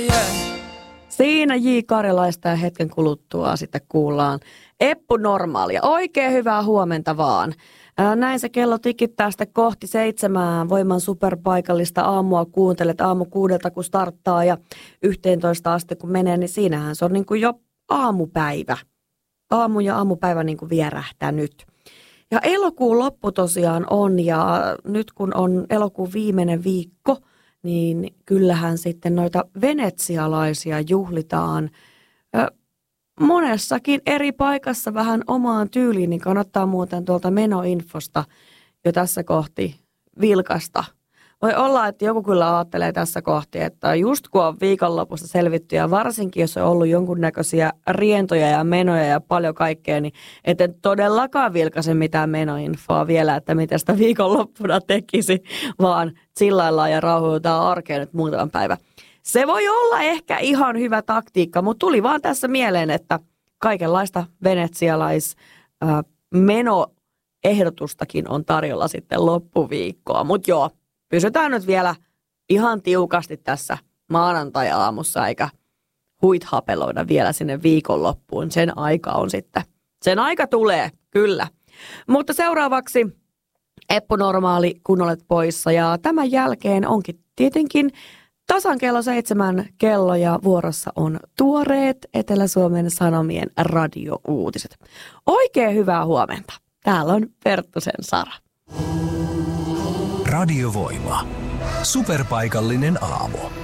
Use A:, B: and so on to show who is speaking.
A: Siinä J. Karjalaista ja hetken kuluttua sitten kuullaan Eppu Normaalia. Oikein hyvää huomenta vaan. Näin se kello tikittää sitten kohti 7 Voiman superpaikallista aamua. Kuuntelet aamu 6 kun starttaa ja 11 asti kun menee, niin siinähän se on niin kuin jo aamupäivä. Aamu ja aamupäivä niin kuin vierähtää nyt. Ja elokuun loppu tosiaan on ja nyt kun on elokuun viimeinen viikko, niin kyllähän sitten noita venetsialaisia juhlitaan monessakin eri paikassa vähän omaan tyyliin, niin kannattaa muuten tuolta menoinfosta jo tässä kohti vilkasta. Voi olla, että joku kyllä ajattelee tässä kohti, että just kun on viikonlopusta selvitty ja varsinkin jos on ollut jonkunnäköisiä rientoja ja menoja ja paljon kaikkea, niin eten todellakaan vilkaise mitään menoinfoa vielä, että mitä sitä viikonloppuna tekisi, vaan chillaillaan ja rauhoitutaan arkeen nyt muutaman päivän. Se voi olla ehkä ihan hyvä taktiikka, mutta tuli vaan tässä mieleen, että kaikenlaista venetsialais-menoehdotustakin on tarjolla sitten loppuviikkoa, mutta joo. Pysytään nyt vielä ihan tiukasti tässä maanantai-aamussa, eikä huithapeloida vielä sinne viikonloppuun. Sen aika on sitten. Sen aika tulee, kyllä. Mutta seuraavaksi Eppu Normaali, kun olet poissa. Ja tämän jälkeen onkin tietenkin tasan kello 7 kello ja vuorossa on tuoreet Etelä-Suomen Sanomien radiouutiset. Oikein hyvää huomenta. Täällä on Perttusen Sara.
B: Radiovoima. Superpaikallinen aamu.